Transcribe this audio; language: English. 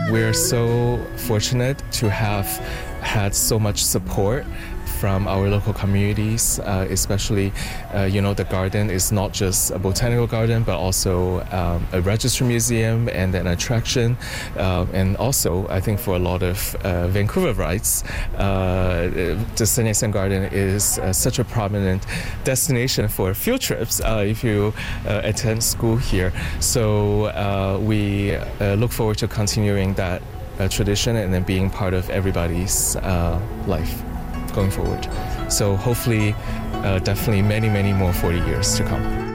We're so fortunate to have had so much support from our local communities, especially, the garden is not just a botanical garden, but also a register museum and an attraction. And also, I think for a lot of Vancouverites, the Sun Yat-sen Garden is such a prominent destination for field trips if you attend school here. So we look forward to continuing that tradition and then being part of everybody's life going forward. So hopefully, definitely many, many more 40 years to come.